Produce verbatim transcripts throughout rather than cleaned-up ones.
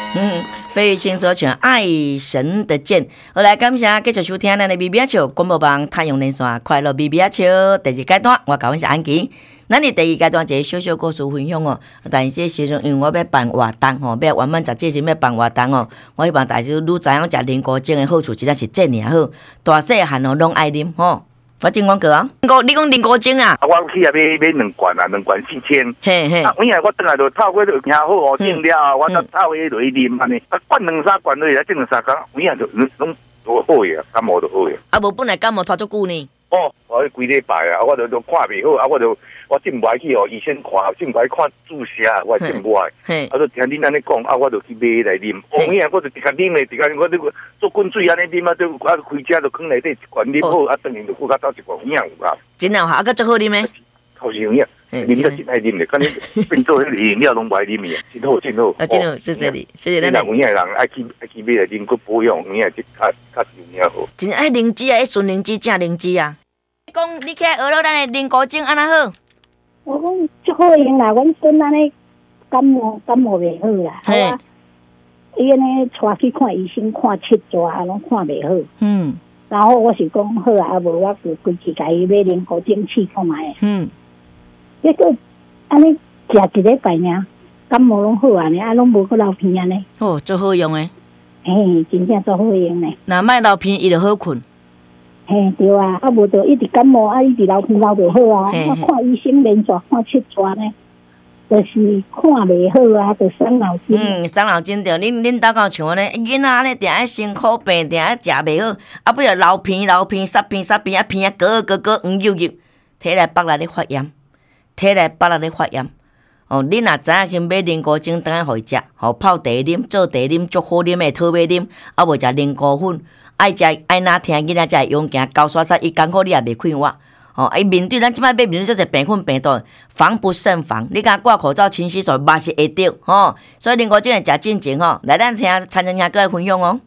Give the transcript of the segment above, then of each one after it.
嗯，费玉清所唱《爱神的箭》。好来，感谢继续收听咱的咪咪笑广播网太阳连线快乐咪咪笑第二阶段，我讲的是安琪。咱的第二阶段一个小小故事分享哦，但是这时阵因为我要办活动吼，要原本十这时要办活动哦，我希望大家愈知影食菱角精的好处，真正是这尔好，大细汉哦拢爱啉吼。我真讲过啊，我你讲菱角精啊？ 啊，我去啊买买两罐啊，两罐四千。 嘿嘿。啊， 有影我转来就透过就行好哦，整了我就透过落去啉安尼，啊灌两三罐落去，整两三工，有影就拢都好个，感冒就好个。 啊，无本来感冒拖足久呢。 哦，我规礼拜啊，我就都看袂好，啊，我就我进不来去哦，医生看，进不来看注射，我进不来。嘿，啊，就听恁安尼讲，啊，我就去买来啉。哦，有影我就直接啉嘞，直接我这个做滚水安尼啉啊，就啊开车就放内底一罐啉好，啊，等于就搁较倒一罐，有影有啊。 真有效，啊，个足好啉诶。 好像有影，啉得真爱啉嘞，敢你变做迄个饮料拢不爱啉嘅，真好真好。 啊，真好，谢谢你，谢谢咱。 有影人爱去爱去买来啉，佮保养，有影即较较有影好。 真爱灵芝啊，迄纯灵芝正灵芝啊。讲你起来学了咱的菱角精安那好？ 我讲足好用啦，阮孙安尼感冒感冒袂好啦，好啊。伊安尼带去看医生看七抓，啊拢看袂好。嗯。然后我是讲好啊，啊无我就规去甲伊买菱角精试看卖。嗯。结果安尼食一礼拜尔，感冒拢好安尼，啊拢无去流鼻安尼。 哦，足好用诶。 嘿，真正足好用诶。 若莫流鼻，伊就好困。 嘿，对啊，啊无就一直感冒，啊一直流鼻流就好啊。我看医生连续看七抓呢，就是看袂好啊，就伤脑筋。 嗯，伤脑筋着，恁恁大家像安尼，囡仔安尼定爱辛苦病，定爱食袂好，啊不要流鼻流鼻，塞鼻塞鼻，啊鼻啊割割割黄又又，体内北来咧发炎，体内北来咧发炎。哦，恁若知影去买菱角精，当然互伊食，互泡茶啉，做茶啉，足好啉诶，讨买啉，啊无食菱角粉。爱食爱哪听囡仔才会勇行高刷刷，伊艰苦你也袂困我。哦，伊面对咱即摆买面对做一病菌病毒，防不胜防。你甲挂口罩、勤洗手，嘛是会得吼。所以菱角精会食进前吼，来咱听参人兄哥来分享哦。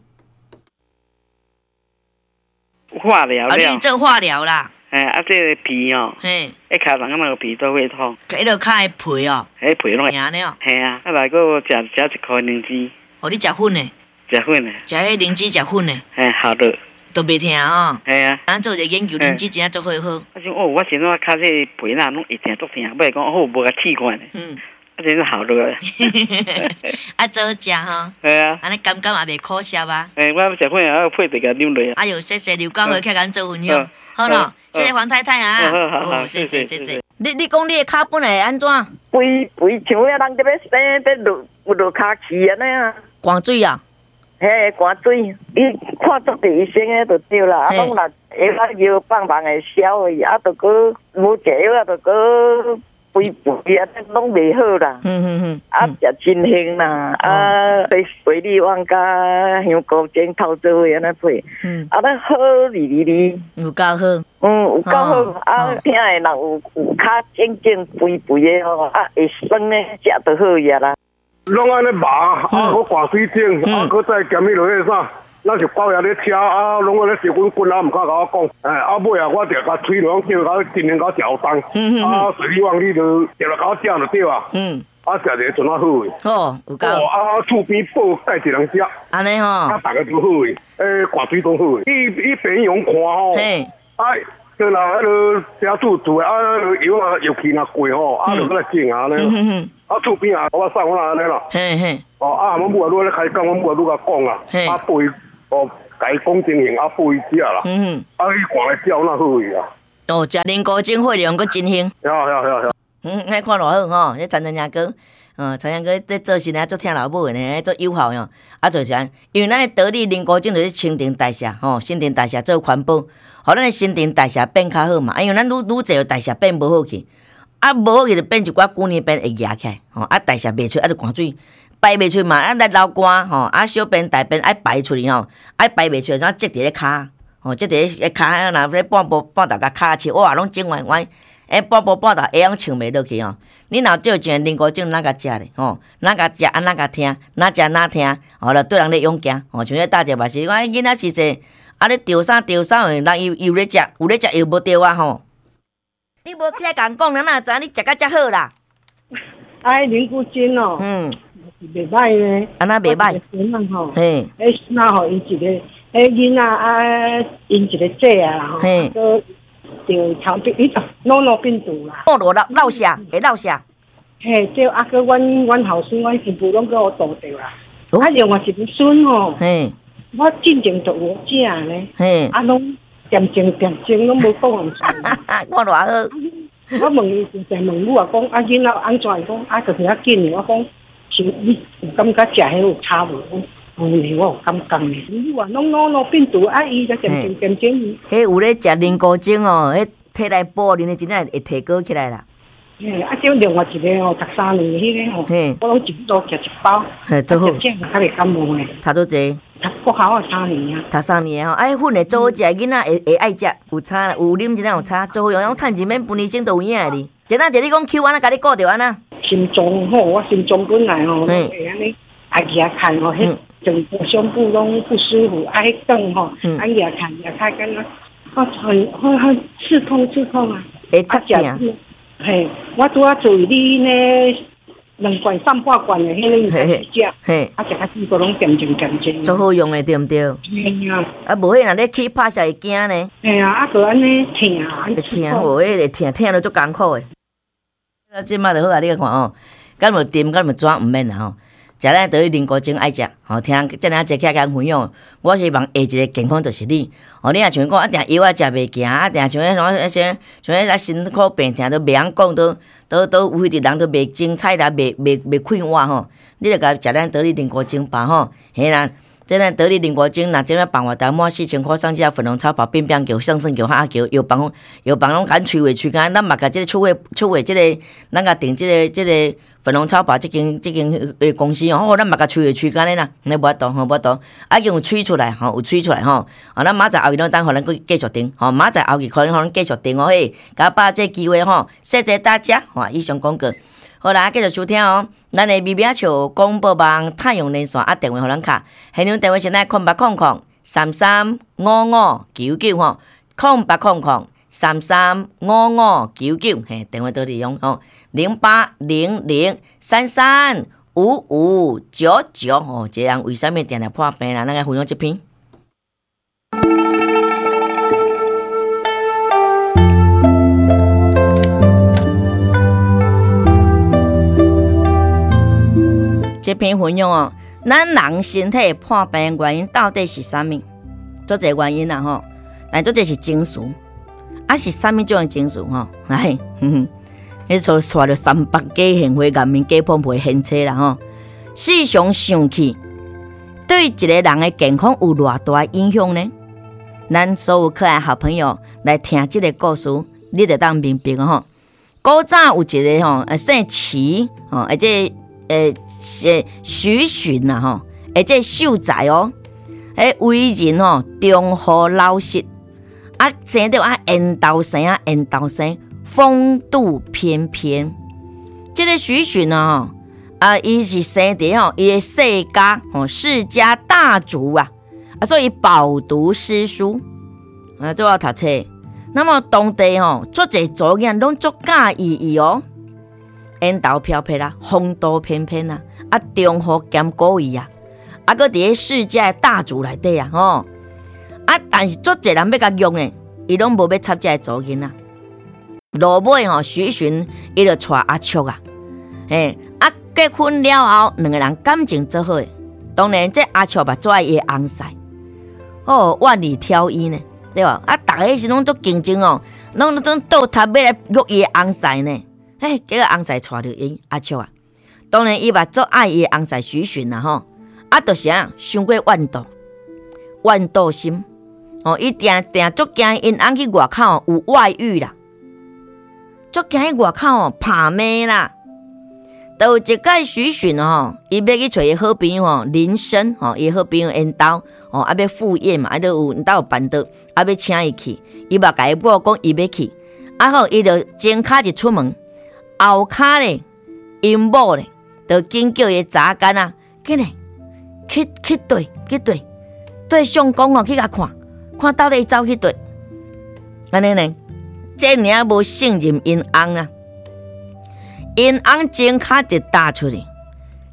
化疗了， 啊，你做化疗啦？ 哎，啊，这个皮哦，嘿，一开人那个皮都会痛。 迄落开皮哦， 迄皮拢会疼呢。 系啊，啊来个食食一颗灵芝。 哦，你食粉呢？ 食粉诶， 食迄灵芝食粉诶， 嘿，好的， 都袂疼哦。 系啊， 咱做一个研究，灵芝真正做伙好。 我想哦，我现在卡这皮那拢一定足疼，不是讲哦无个气管诶。嗯，啊真是好的。 啊，做食吼。 系啊， 安尼感觉也袂可惜啊。 诶，我食粉啊，配一个啉落。 哎呦，谢谢刘教授去咱做分享，好喏，谢谢黄太太啊。 好好好， 谢谢谢谢。你你讲你的脚本会安怎？ 规规像遐人伫要生伫落有落骹气安尼啊。 寒水啊？ 嘿，寒水，伊看足地医生诶就对啦，啊，拢若下个药棒棒会消而已，啊，着搁无食药啊，着搁肥肥啊，拢袂好啦。嗯嗯嗯。啊，食真香啦，啊，配水利旺加香菇精透做伙安尼配，嗯，啊，咱好哩哩哩， 有够好。 嗯，有够好，啊，听诶人有有较正正肥肥诶吼，啊，会酸诶，食着好呀啦。 拢安尼麻，啊，我挂水蒸，啊，搁再兼迄落迄啥，咱是包爷咧车，啊，拢安尼烧滚滚啊，毋敢甲我讲，哎，啊尾啊，我着甲吹落，叫甲尽量甲搅动，啊，水里往你就着来甲我食就对啊，嗯，啊，食者阵啊好诶， 哦，有够， 啊，厝边报带一人食， 安尼吼， 啊，逐个都好诶，诶，挂水都好诶，伊伊病用看吼，嘿，啊。就若迄落家煮煮啊，药啊药气若过吼，啊就搁来整啊咧。啊厝边啊，我送我安尼啦。嘿嘿。哦啊，阮母啊，愈咧开讲，阮母啊愈甲讲啦。啊，报伊哦，甲伊讲情形，啊报伊食啦。嗯嗯。啊，伊看来照那好伊啊。哦， 食菱角精血量搁真香。 呀呀呀呀。 嗯，迄看偌好吼，迄陈真正哥，嗯，陈真哥在做事呢，做听老母的呢，做友好哟。啊，就是安，因为咱的得力菱角精就是新陈代谢，吼，新陈代谢做环保。互咱的新陈代谢变较好嘛，因为咱愈愈侪代谢变无好去，啊无好去就变一寡骨年变会压起来，吼啊代谢袂出，啊就汗水排袂出嘛，啊来流汗吼，啊小便大便爱排出去吼，爱排袂出来，怎积伫咧骹，吼积伫咧骹，若咧半步半道甲骹切，哇拢整完完，诶半步半道会样唱袂落去吼。你若少一菱角精，哪甲食咧？吼，哪甲食啊？哪甲听？哪食哪听？吼，着对人咧勇行，吼，像迄大姐嘛是，我囡仔时阵。啊！你钓啥钓啥，人又又咧食，有咧食又无钓啊吼！你无起来共讲，咱哪知你食甲遮好啦？ 哎，菱角精哦， 嗯， 袂歹呢。 安那袂歹？ 孙啊吼， 嘿， 迄孙啊吼，伊一个，迄囡仔啊，因一个姐啊吼， 嘿， 都就头病，伊脑脑病毒啦。 脑落落下，会落下。 嘿，对，啊个阮阮后孙，阮媳妇拢给我倒掉啦。啊，另外一个孙吼， 嘿， 我进前就有食呢， 嘿， 啊拢点睛点睛拢无讲人出。 我偌好。 我问伊，就问我啊，讲啊，囡仔安怎讲？啊，就是较紧的。我讲，像你有感觉食迄有差无？我有呢，我有感觉呢。你话拢脑脑病毒，啊，伊就点睛点睛。 迄有咧食灵菇精哦，迄体内保啉的真正会提高起来啦。 嘿，啊，叫另外一个哦，读三年迄个哦，我拢一度食一包。 嘿，最好。 这样较袂感冒呢。 差多济。 读国校啊，三年啊。 读三年吼，哎，粉的做好食，囡仔会会爱食，有差啦，有啉真正有差，做好用，用趁钱免分医生都有影的哩。一当一你讲 Q 安那，甲你顾着安那。 心脏吼，我心脏本来吼，会安尼爱牙看吼，迄整个胸部拢不舒服，爱动吼，爱牙看牙看干那，啊很很很刺痛刺痛啊。 会插痛。 嘿，我拄啊做你呢两罐三百罐的迄个物件食，嘿，啊食甲几个拢点睛点睛。 做好用的对毋对？ 嘿啊， 啊无迄若咧起拍下会惊呢。 嘿啊，啊个安尼疼啊， 会疼，无迄个疼，疼了足艰苦的。啊，即摆就好啊！你看哦，敢无甜，敢无抓毋免啦吼。食咱倒去灵菇精爱食，吼，听遮尔济客家分享，我希望下一个健康就是你。哦，你若像讲啊，定药啊食袂行，啊定像迄种像像迄咱身躯病痛都袂晓讲，都都都有迄人都袂精彩啦，袂袂袂快活吼。你著甲食咱倒去灵菇精吧吼，嘿啦。即咱倒去灵菇精，若即摆办活动满四千块，送只粉红草包、扁扁球、双双球、虾球，药房药房拢敢催话催干，咱嘛甲即个出货出货即个，咱甲订即个即个粉红草包，即间即间诶公司吼，咱嘛甲催话催干咧啦，你无法度吼，无法度，啊已经有催出来吼，有催出来吼，啊咱明仔后日拢等互咱继续订，吼明仔后日可能互咱继续订哦嘿，甲把这机会吼，谢谢大家，吼以上广告。好啦，继续收听哦。咱的微微笑广播网太阳连线啊，电话互咱卡，现场电话是咱空八空空三三五五九九吼，空八空空三三五五九九，嘿，电话都利用吼，零八零零三三五五九九吼，这样为什么定定破病啦？咱来分享这篇。这篇分享哦，咱人身体破病原因到底是啥物？做这原因啦吼，但做这是情绪，啊是啥物种的情绪吼？来，哼哼，迄做带着三百家幸会颜面，家碰皮现车啦吼。时常想起，对一个人的健康有偌大影响呢？咱所有可爱好朋友来听这个故事，你就当明白吼。古早有一个吼，姓齐吼，而且诶。是徐循呐吼，而且秀才哦，诶为人吼忠厚老实，啊生着啊缘投生啊缘投生，风度翩翩。这个徐循啊，啊伊是生着吼，伊的世家吼世家大族啊，啊所以饱读诗书，啊做要读册。那么当地吼，足侪族人拢足介意伊哦。缘投飘飘啦，风度翩翩啦，啊，忠厚兼古意啊，啊，搁伫咧世家的大族内底啊，吼，啊，但是足侪人要甲用呢，伊拢无要插这个族人啊。落尾吼，徐循伊就带阿叔啊，嘿，啊，结婚了后，两个人感情做好诶。当然，这阿叔嘛做伊的翁婿，哦，万里挑一呢，对吧？啊，大家是拢足竞争哦，拢拢倒塔要来约伊的翁婿呢。嘿，结果翁婿带着伊阿叔啊，当然伊嘛足爱伊翁婿徐循啦吼，啊，就是啊，伤过怨妒，怨妒心，哦，伊定定足惊因翁去外口有外遇啦，足惊去外口哦拍妹啦。都有一届徐循吼，伊要去找伊好朋友吼林生吼，伊好朋友因兜哦，啊要赴宴嘛，啊都有因兜有办桌，啊要请伊去，伊嘛甲伊某讲伊要去，啊好，伊就前脚就出门。后骹咧，因某咧，就紧叫伊查干啊，紧咧，去去对去对，对相公哦，去甲看，看到底走去对，安尼呢，这尔无信任因翁啊，因翁前骹就踏出去，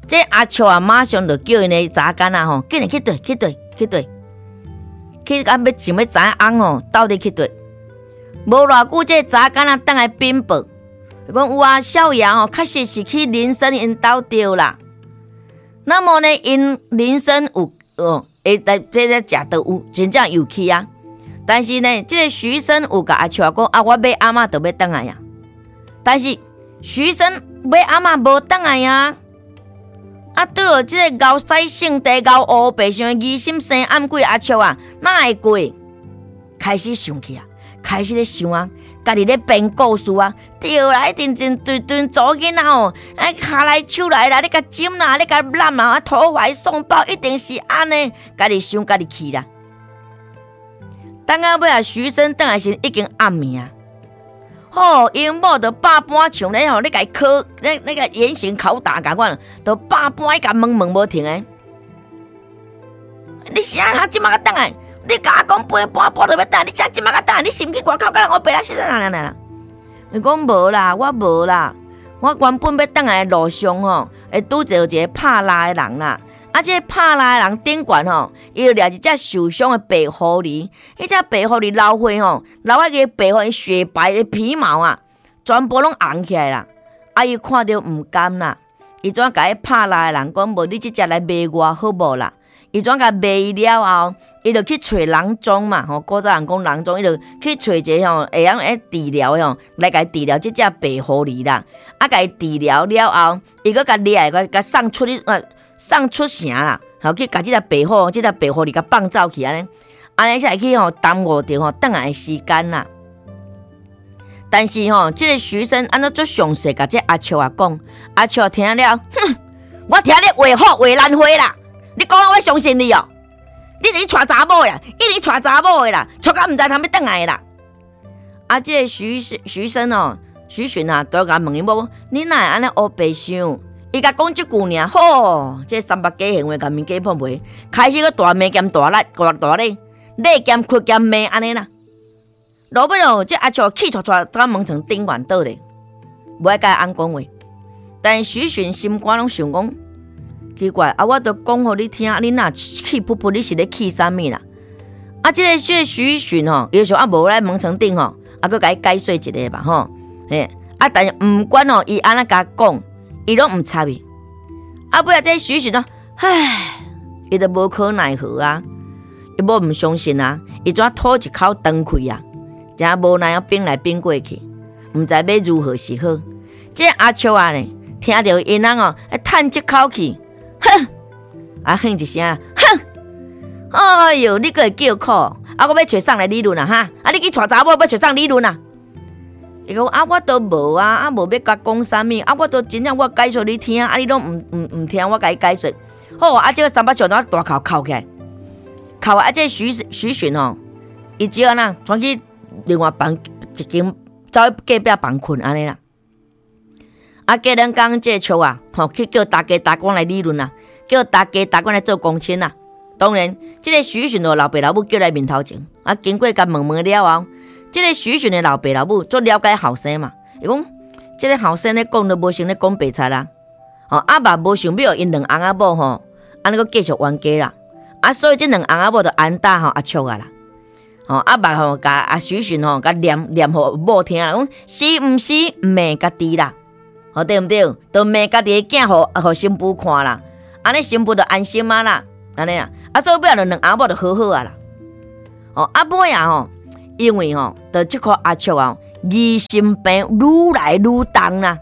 这阿笑啊，马上就叫因的查干啊吼，紧来去对去对去对，去啊要想要知影哦，到底去对。无偌久，这查干啊，等来禀报，讲有啊，少爷吼，确实是去林森因兜着啦。那么呢，因林森有哦，会在这个食都有，真正有去啊。但是呢，这个徐生有甲阿笑讲啊，我买阿嬷就要倒来呀。但是徐生买阿嬷无倒来呀。啊，对了，这个高西姓地高乌白上疑心生暗鬼阿笑啊，哪会过？开始想起啊，开始咧想啊，家己咧编故事啊，对啦，一定真对对做囡仔哦，哎，下来手来啦，你甲จิ้啦，你甲揽啦，投怀送抱，一定是安尼，家己想家己去啦。等到尾啊，徐生倒来时已经暗暝啊。吼，因某就百般像咧吼，你甲伊考，那那个严刑拷打共款，就百般甲问问无停诶。你啥啊？即马个倒来？你甲我讲半半半都要倒，你啥即马个倒来？你是毋去外口甲人我白啦？是哪哪哪？伊讲无啦，我无啦，我原本要倒来路上吼，会拄着一个拍拉诶人啦。啊，这个拍拉的人顶悬吼，伊就掠一只受伤的白狐狸，迄只白狐狸老花吼，老啊个白狐狸雪白的皮毛啊，全部拢红起来啦。啊，伊看到毋甘啦，伊怎甲迄拍拉的人讲，无你即只来卖我好无啦？伊怎甲卖伊了后，伊就去找郎中嘛，吼，古早人讲郎中，伊就去找一个吼会晓诶治疗吼，来甲伊治疗即只白狐狸啦。啊，甲伊治疗了后，伊搁甲掠个甲送出去呃。送出城啦，吼去甲即只白虎，即只白虎哩甲放走去安尼，安尼才会去吼耽误着吼等来的时间啦。但是吼，即、这个徐生安怎做详细甲这阿笑啊讲，阿笑听了，哼，我听你话好话难话啦，你讲我相信你哦，你是娶查某啦，一直娶查某的啦，娶到毋知通要倒来啦。啊，即、这个徐徐生哦，徐巡啊，都甲问伊某，你哪会安尼乌白想？伊甲讲即句尔，吼，这三八假行为甲面假破卖，开始个大骂兼大力，大大力，累兼哭兼骂安尼啦。落尾咯，这阿笑气喘喘，走门床顶悬倒咧，无爱甲安讲话。但徐巡心肝拢想讲，奇怪啊，我都讲互你听，你若气噗噗，你是咧气啥物啦？啊，即、这个这个徐巡吼，伊想啊无来门床顶吼，啊，佮甲伊解说一下吧吼，嘿，啊，但是毋管哦，伊安怎甲讲。伊拢毋插伊，啊尾仔这徐巡啊，唉，伊都无可奈何啊，伊无毋相信啊，伊怎吐一口长气啊，真无奈啊，冰来冰过去，毋知要如何是好。这阿笑啊呢，听到因人哦，叹一口气，哼，啊哼一声，哼，哎哟，你个会叫苦，啊我要找送来理论啊哈，啊你去娶查某要找送理论啊。伊讲啊，我都无啊，啊无要甲讲啥物，啊我都真正我解说你听，啊你拢毋毋毋听我甲你解说，好啊，这个三八笑怎大口哭起来，哭啊！这徐徐巡吼，伊只要呐，转去另外房一间，走去隔壁房困安尼啦。啊，隔两工这笑啊，吼去叫大家大官来理论啦，叫大家大官来做公亲啦。当然，这个徐巡的老爸老母叫来面头前，啊经过甲问问了后。这个徐巡的老爸老母做了解后生嘛，伊讲这个后生咧讲都无像咧讲白菜啦，哦啊嘛无想要因两翁仔某吼，安尼个继续冤家啦，啊所以这两翁仔某就安打吼阿笑啊啦，哦啊嘛吼甲阿徐巡吼甲念念互某听啦，讲是毋是骂家己啦，哦对毋对？都骂家己的囝互互新妇看啦，安尼新妇就安心啊啦，安尼啦，啊所以尾仔就两翁某就好好啊啦，哦啊尾啊吼。因为吼，得即颗阿笑啊，疑心病愈来愈重啦，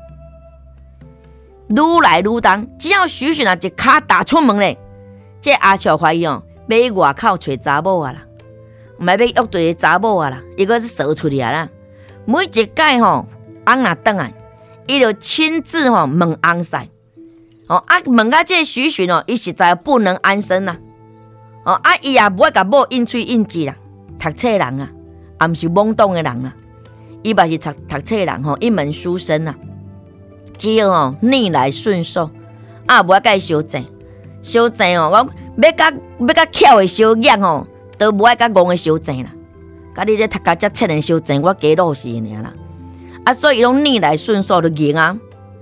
愈来愈重。只要徐巡啊一脚踏出门咧，这阿笑怀疑哦，要去外口找查某啊啦，唔系要约对查某啊啦，伊个是说出嚟啊啦。每一届吼，翁若倒来，伊就亲自吼问翁婿，哦啊问啊这徐巡哦，伊实在不能安生啦，哦啊伊也不会甲某应喙应舌啦，读册人啊。也毋是懵懂的人啦，伊嘛是读读册人吼，一门书生啦，只要吼逆来顺受，啊无爱甲伊相争，相争哦，我要甲要甲巧的相养吼，都无爱甲戆的相争啦。甲你这读甲遮册的相争，我加落是尔啦。啊，所以伊拢逆来顺受就赢啊，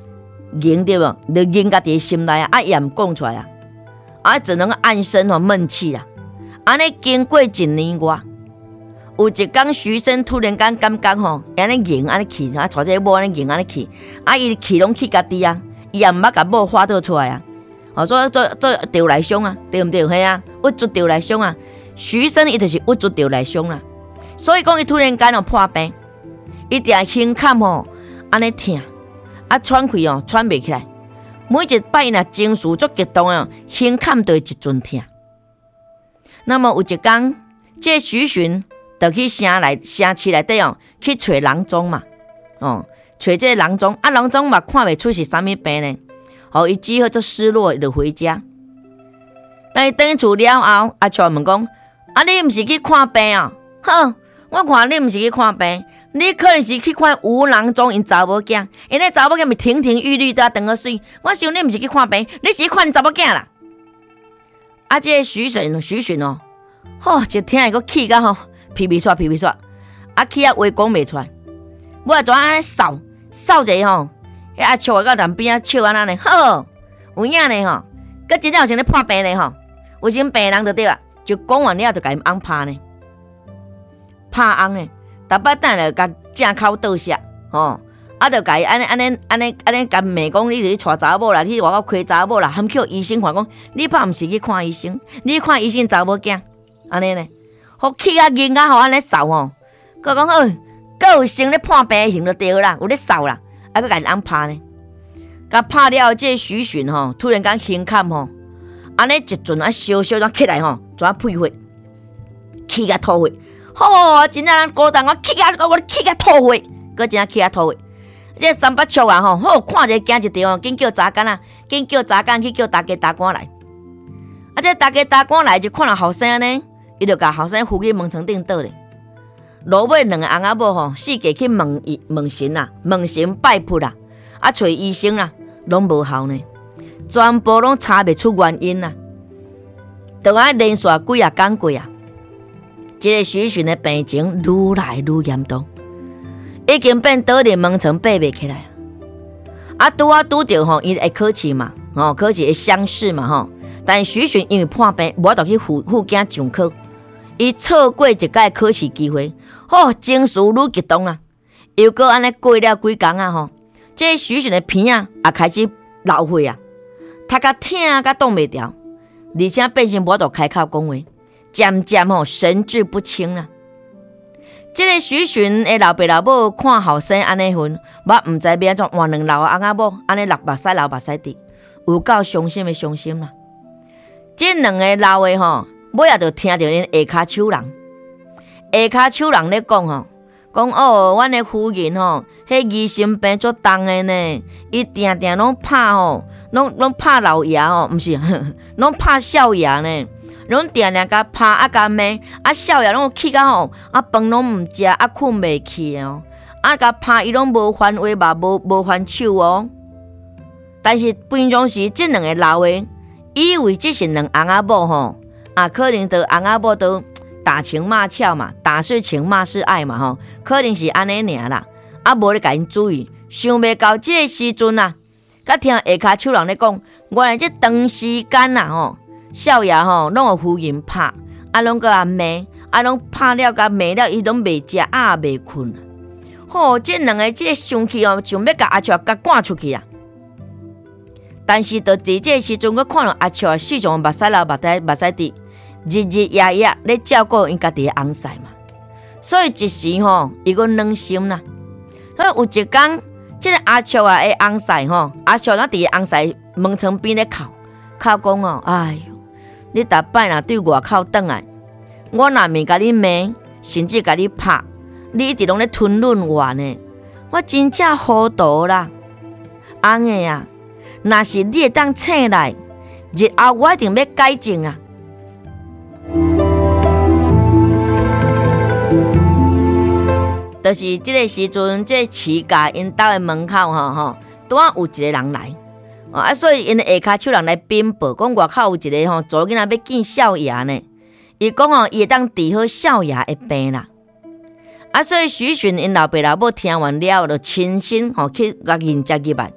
凝对无，就凝家己心内啊，啊也毋讲出来啊，啊只能暗生吼闷气啦。安尼经过一年外，有一天徐生突然间感觉吼，安尼凝安尼气，啊带这个某安尼凝安尼气，啊伊气拢气家己啊，伊也毋捌甲某发倒出来啊，哦做做做着来伤啊，对毋对？嘿啊，郁卒着来伤啊，徐生伊就是郁卒着来伤啦，所以讲伊突然间哦破病，伊定胸坎吼安尼疼，啊喘气哦喘袂起来，每一摆若情绪足激动哦，胸坎就会一阵疼。那么有一天，这徐巡就去城内城市内底哦，去找郎中嘛，哦，找这郎中，啊，郎中嘛看袂出是啥物病呢，哦，伊只好就失落，就回家。但伊回厝了后，阿俏问讲：啊，你毋是去看病啊？哼，我看你毋是去看病，你可能是去看吴郎中因查某囝，因那查某囝咪亭亭玉立的，长个水。我想你毋是去看病，你是去看查某囝啦。啊，这个徐巡徐巡哦，吼，一听伊个气甲吼，皮皮刷皮皮刷，啊气啊话讲袂出来，我啊怎安尼扫扫者吼，迄阿笑到南边啊笑安尼呢，好，有影呢吼，佮真正有像咧破病呢吼，有啥病人就对啊，就讲完了就甲伊翁拍呢，拍翁呢，逐摆等来甲正口倒下，吼。啊，就甲伊安尼安尼安尼安尼甲骂讲，你去带查某啦，你去外口开查某啦，含叫医生看讲，你怕毋是去看医生，你看医生查某囝，安尼呢，好气啊，硬啊，吼安尼扫吼，佮讲好，佮有生咧破病型就对啦，有咧扫啦，啊，佮甲伊安拍呢，甲拍了这徐巡吼，突然间胸坎吼，安尼一阵啊烧烧怎起来吼，怎屁血，气甲吐血，吼，真正高档我气啊，我气甲吐血，佮真正气啊吐血。这三八笑啊吼，好看一个惊一条，紧叫查干啊，紧叫查干去叫大家大官来。啊，这大家大官来就看到后生呢，伊就甲后生扶去门床顶倒咧。落尾两个翁仔某吼，四界去问伊问神啦，问神拜佛啦，啊找医生啦，拢无效呢，全部拢查袂出原因啦。就安连续几啊天过啊，这个徐巡的病情愈来愈严重。已经变倒入门床爬袂起来，啊，拄啊拄着吼，伊会考试嘛，吼考试会乡试嘛吼。但徐巡因为破病，无法度去赴赴京上课，伊错过一届考试机会，吼情绪愈激动啊。又搁安尼过了几工啊吼，这徐巡的鼻啊也开始流血啊，他甲疼甲挡袂牢，而且变成无法度开口讲话，渐渐吼神志不清啦。这个徐巡的老爸老母看后生安尼份，我唔知要安怎换两老翁仔某安尼六目屎流目屎滴，有够伤心的伤心啦。这两个老的吼，尾也就听到因下骹手人，下骹手人咧讲吼，讲哦，阮的夫人吼，迄疑心病足重的呢，伊定定拢拍吼，拢拢拍老爷吼，毋是，拢拍少爷呢。拢定定甲拍啊甲骂，啊少爷拢气甲吼，啊饭拢毋食，啊困袂去哦，啊甲拍伊拢无还话嘛，无无还手哦。但是平常时这两个老的，以为这是两翁仔某吼，啊可能都翁仔某都打情骂俏嘛，打是情骂是爱嘛吼，可能是安尼尔啦，啊无咧甲因注意，想袂到这个时阵啊，甲听下骹手人咧讲，原来这长时间啊吼。少爷吼，拢有夫人拍，啊，拢个啊骂，啊，拢拍了甲骂了，伊拢袂食，啊袂困。吼，这两个这个生气哦，想要甲阿俏甲赶出去啊。但是，就伫这时阵，我看到阿俏四种目屎流目屎目屎滴，日日夜夜咧照顾因家己的翁婿嘛。所以一时吼，伊个软心啦。所以有一天，这个阿俏啊的翁婿吼，阿俏那伫翁婿门床边咧哭，哭讲哦，哎哟。你逐摆若对外口转来，我若免甲你骂，甚至甲你拍，你一直拢咧吞忍我呢，我真正糊涂啦！翁个啊，若是你会当醒来，日后我一定要改正啊！就是这个时阵，这市家因兜的门口吼吼，拄啊有一个人来。啊，所以因下骹手人来禀报，讲外口有一个吼，做囡仔要见少爷呢。伊讲吼，伊会当治好少爷的病啦。啊，所以徐巡因老爸老母听完了，就亲身吼去甲迎接入来。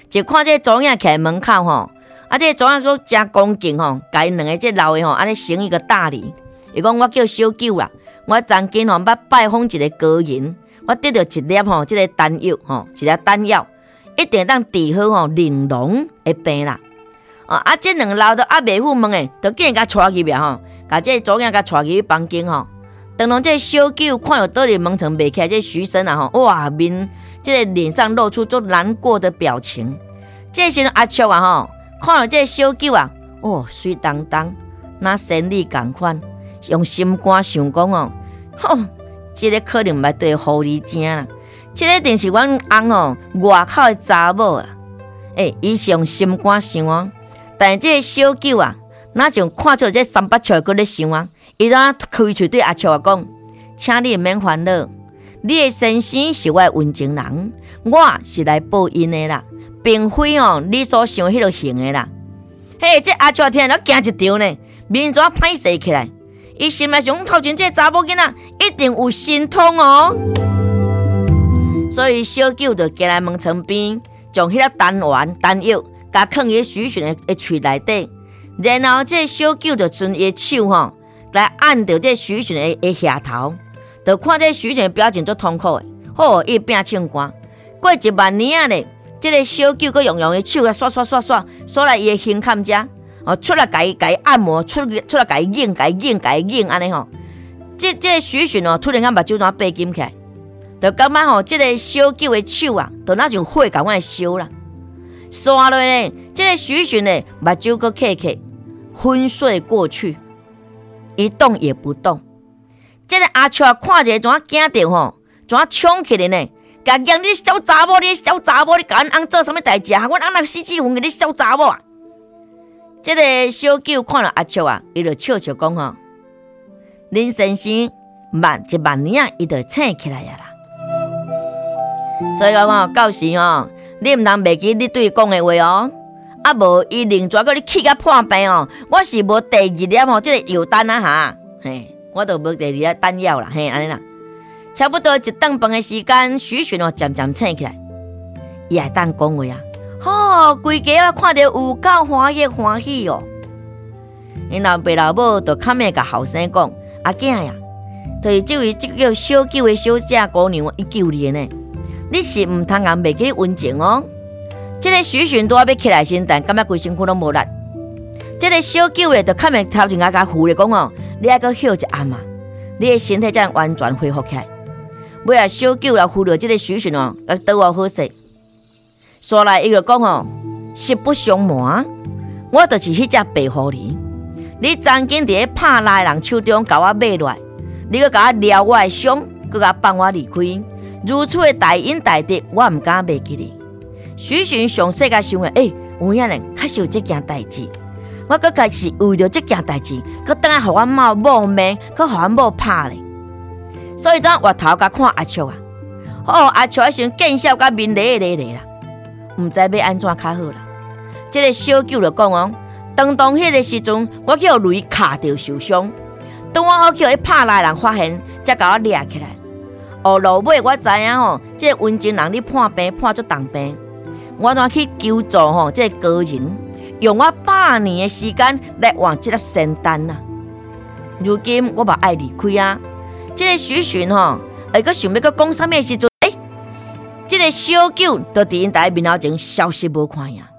就看这祖爷徛门口吼，啊，这祖爷佫真恭敬吼，甲因两个这老的吼，安尼行一个大礼。伊讲我叫小九啦，我曾经吼捌拜访一个高人，我得到一粒吼，这个丹药吼，一粒丹药，一定当治好吼玲珑的病啦。哦，啊，这两老都还袂赴问诶，就竟然甲带去吼，甲这祖爷甲带去房间吼。当然这小九看到倒里门床袂起来，这徐生啊吼，哇面这个脸上露出足难过的表情。这时阿秋啊吼，看到这小九啊，哦水当当，那生理共款，用心肝想讲哦，吼，这个可能毋捌对狐狸精啦，这个一定是阮翁哦外口的查某啦。诶，伊是用心肝想啊，但是这个小九啊，哪像看出这三八笑搁咧想啊。伊怎开喙对阿秋啊讲，请你免烦恼，你的先生是我的温情人，我是来报恩的啦，并非哦你所想迄落型的啦。嘿，这阿秋听了惊一跳呢，面怎歹势起来？伊心内想，头前这查某囡仔一定有心痛哦。所以小九就行来门床边，将迄粒丹丸丹药，甲放伫徐顺的的喙内底，然后这小九就顺伊的手吼。来按着这徐顺的的下头，就看这徐顺的表情足痛苦的，吼，伊拼唱歌。过一万年啊咧，这个小九佮用用的手啊刷刷刷刷刷来伊的胸坎遮，哦，出来甲伊甲伊按摩，出出来甲伊拧甲伊拧甲伊拧安尼吼。这这个徐顺哦，突然间目睭怎白金起来，就感觉吼，这个小九的手啊，就那像火共我烧啦。刷落咧，这个徐顺的目睭佮刻刻昏睡过去。一动也不动，这个阿秋看着怎啊惊到吼，怎啊冲起来呢？甲讲你小查某，你小查某，你甲阮翁做什么代志？阮翁若死死混个你小查某啊！这个小九看了阿秋啊，伊就笑笑讲吼，恁先生万一万年啊，伊就醒起来呀啦。所以讲吼，到时吼，你毋通袂记你对伊讲的话哦。啊无，伊另抓个你气甲破病哦！我是无第二粒吼，这个药丹啊哈，嘿，我都无第二粒丹药啦，嘿，安尼啦。差不多一顿饭的时间，徐顺哦渐渐醒起来，伊还当讲话啊，吼，规家啊看到有够欢喜欢喜哦。因老爸老母就较咩甲后生讲，阿囝呀，就是这位这叫小九的小姐姑娘，伊救你呢，你是毋通人袂记温情哦。这个徐顺拄要起来时，但感觉规身躯拢无力。这个小九咧，就看面头前甲甲扶咧讲哦，你还阁休一暗嘛，你的身体才能完全恢复起来。尾啊，小九也扶着这个徐顺哦，甲倒我好势。说来伊就讲哦，实不相瞒，我就是迄只白狐狸。你曾经伫咧拍拉人手中甲我买落来，你阁甲我撩我的伤，阁甲放我离开，如此的大恩大德，我毋敢袂记你。徐顺上世界想诶，诶，有影咧，确实有这件代志。我搁开始为着这件代志，搁等下互阮妈冒面，搁互阮某拍咧。所以咱回头甲看阿秋啊，哦，阿秋迄时见笑甲面咧咧咧啦，毋知要安怎较好啦。这个小九就讲哦，当当迄个时阵，我去互雷卡着受伤，当我好去互拍来人发现，才甲我掠起来。哦，落尾我知影吼，这个温情人你破病破足重病。我怎去求助吼？这个高人用我百年的时间来换这粒仙丹啊！如今我嘛爱离开啊！这个徐顺吼，会阁想要阁讲啥物时阵？诶、欸，这个小九就伫因大面头前消失无看呀。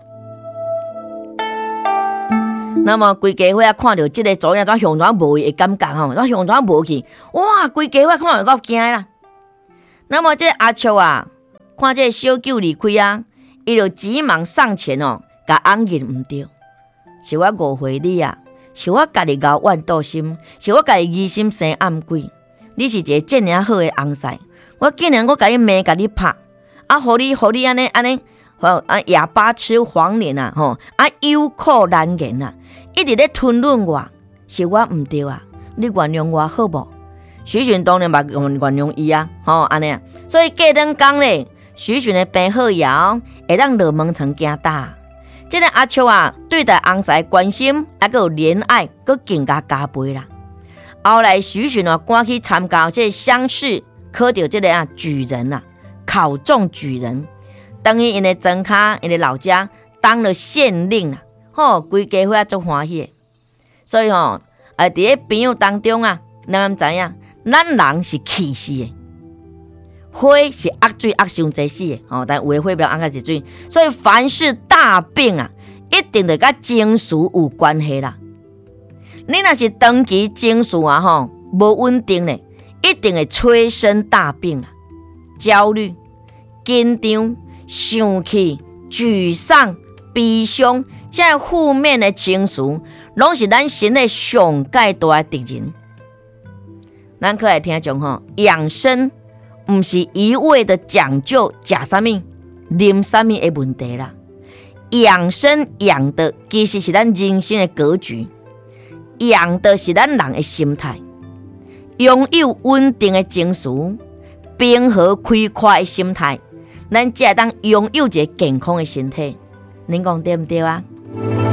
那么规家伙啊，看到这个主人怎向怎无的感觉吼，怎向怎无去？哇！规家伙看到够惊啦！那么这个阿秋啊，看这个小九离开啊。伊就急忙上前哦，甲翁认毋对，是我误会你啊，是我家己咬怨妒心，是我家己疑心生暗鬼。你是一个这样好的翁婿，我竟然我甲你骂，甲你拍，啊，互你互你安尼安尼，吼啊哑巴吃黄连啊，吼啊有口难言啊，一直咧吞论我，是我毋对啊，你原谅我好无？徐顺当然嘛原原谅伊啊，吼安尼啊，所以过两工咧。徐顺的病好后，会当落门床行大。这个阿秋啊，对待翁婿关心，还佫有怜爱，佫更加加倍啦。后来徐顺啊，赶去参加这乡试，考到这个啊举人啊，考中举人。 等于因的庄卡，因的老家当了县令啦，吼，规家伙足欢喜的。所以吼，啊，伫咧朋友当中啊，咱知影，咱人是气死的，火是压水压伤济死的，吼，但有的火不要压甲一水，所以凡是大病啊，一定得甲情绪有关系啦。你若是长期情绪啊，吼，无稳定咧，一定会催生大病啦，焦虑、紧张、生气、沮丧、悲伤，这负面的情绪，拢是咱身体上界大的敌人。咱可来听讲吼，养生毋是一味的讲究食啥物、啉啥物的问题啦。养生养的其实是咱人生的格局，养的是咱人的心态。拥有稳定的情绪，平和开阔的心态，咱才当拥有一个健康的身体。您讲对不对啊？